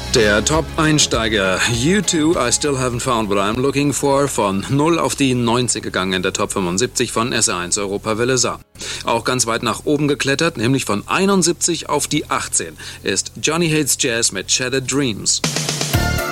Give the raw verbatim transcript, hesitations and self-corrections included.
Der Top-Einsteiger U two, I Still Haven't Found What I'm Looking For, von null auf die neunzig gegangen in der Top fünfundsiebzig von S R eins Europawelle Saar. Auch ganz weit nach oben geklettert, nämlich von einundsiebzig auf die achtzehn, ist Johnny Hates Jazz mit Shattered Dreams.